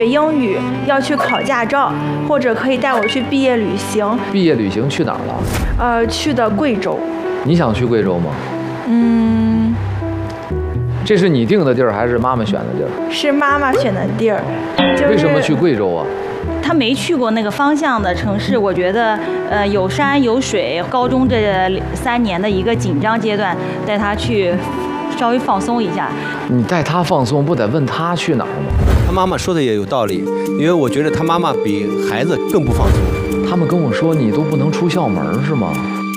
英语，要去考驾照，或者可以带我去毕业旅行。 毕业旅行去哪儿了？ 去的贵州。 你想去贵州吗？这是你定的地儿还是妈妈选的地儿？ 是妈妈选的地儿。 为什么去贵州啊？ 他没去过那个方向的城市，我觉得，有山有水。高中这3年的一个紧张阶段，带他去稍微放松一下。 你带他放松，不得问他去哪儿吗？ 他妈妈说的也有道理，因为我觉得他妈妈比孩子更不放松。 他们跟我说你都不能出校门是吗？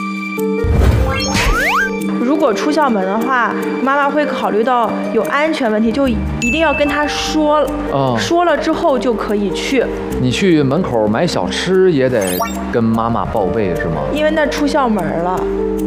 如果出校门的话，妈妈会考虑到有安全问题，就一定要跟他说了。说了之后就可以去。 你去门口买小吃也得跟妈妈报备是吗？ 因为那出校门了。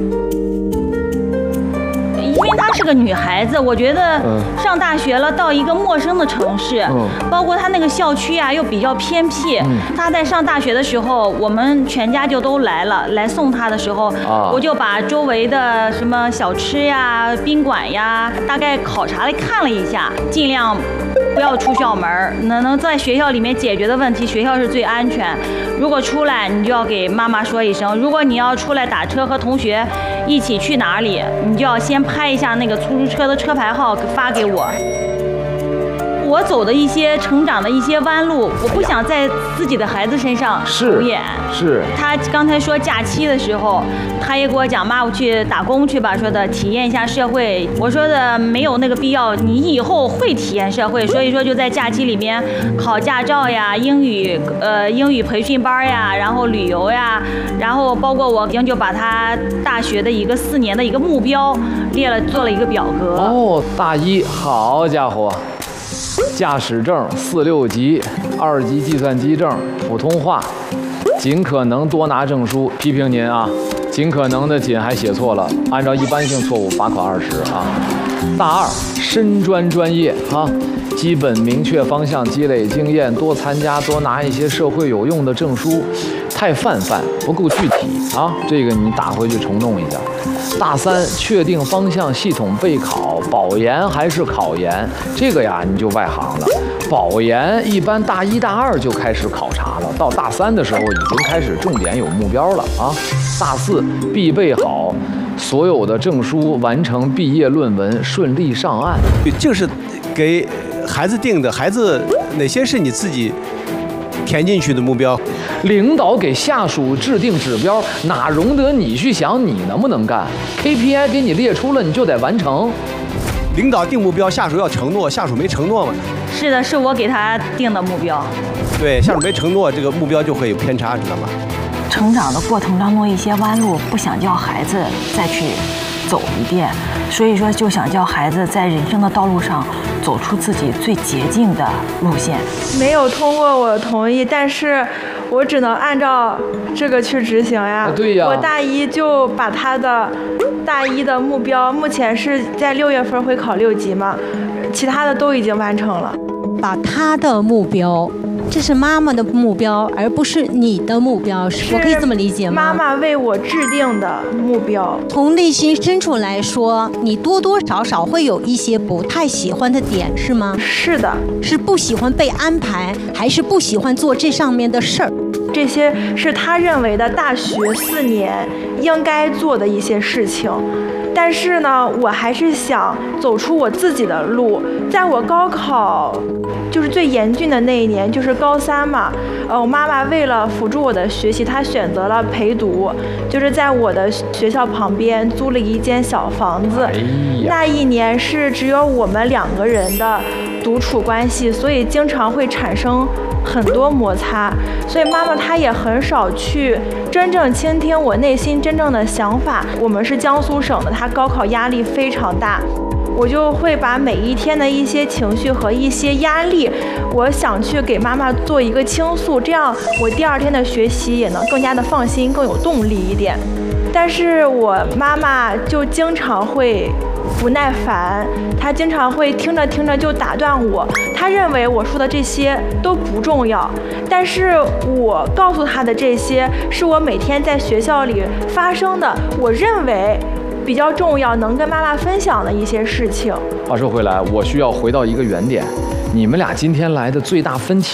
因为她是个女孩子，我觉得上大学了，到一个陌生的城市，包括她那个校区啊又比较偏僻。她在上大学的时候，我们全家就都来了，来送她的时候，我就把周围的什么小吃呀、宾馆呀，大概考察了看了一下，尽量不要出校门，能在学校里面解决的问题，学校是最安全。如果出来，你就要给妈妈说一声。如果你要出来打车和同学一起去哪里，你就要先拍一下那个出租车的车牌号发给我。我走的一些成长的一些弯路，我不想在自己的孩子身上重演。 是。 他刚才说假期的时候，他也给我讲妈，我去打工去吧，说的体验一下社会。我说的没有那个必要，你以后会体验社会，所以说就在假期里面考驾照呀、英语培训班呀，然后旅游呀，然后包括我已经就把他大学的一个4年的一个目标做了一个表格。 大一，好家伙！驾驶证4、6级，2级计算机证，普通话，尽可能多拿证书。批评您啊，尽可能的尽还写错了，按照一般性错误罚款20啊。大2，深专业啊，基本明确方向，积累经验，多参加，多拿一些社会有用的证书。太泛不够具体啊，这个你打回去重弄一下。大3，确定方向，系统备考，保研还是考研？这个呀，你就外行了。保研一般大1、大2就开始考察了，到大3的时候已经开始重点有目标了啊。大4，必备好所有的证书，完成毕业论文，顺利上岸。 就是给孩子定的，孩子哪些是你自己填进去的目标？ 领导给下属制定指标，哪容得你去想你能不能干 ？KPI 给你列出了，你就得完成。 领导定目标，下属要承诺，下属没承诺嘛？ 是的，是我给他定的目标。 对，下属没承诺，这个目标就会有偏差，知道吗？ 成长的过程当中一些弯路，不想叫孩子再去走一遍，所以说就想叫孩子在人生的道路上走出自己最捷径的路线。 没有通过我同意，但是我只能按照这个去执行呀。 对呀。 我大1就把他的大1的目标，目前是在6月份会考6级嘛，其他的都已经完成了。 把他的目标，这是妈妈的目标，而不是你的目标，我可以这么理解吗？ 妈妈为我制定的目标。 从内心深处来说，你多多少少会有一些不太喜欢的点，是吗？ 是的。 是不喜欢被安排，还是不喜欢做这上面的事儿？ 这些是他认为的大学4年应该做的一些事情。但是呢，我还是想走出我自己的路。在我高考就是最严峻的那一年，就是高3嘛。我妈妈为了辅助我的学习，她选择了陪读，就是在我的学校旁边租了一间小房子。那一年是只有我们2个人的独处关系，所以经常会产生很多摩擦。所以妈妈她也很少去真正倾听我内心真正的想法。我们是江苏省的，她高考压力非常大。我就会把每一天的一些情绪和一些压力，我想去给妈妈做一个倾诉，这样我第2天的学习也能更加的放心，更有动力一点。但是我妈妈就经常会不耐烦，她经常会听着听着就打断我，她认为我说的这些都不重要，但是我告诉她的这些是我每天在学校里发生的，我认为比较重要，能跟妈妈分享的一些事情。 话说回来，我需要回到一个原点，你们俩今天来的最大分歧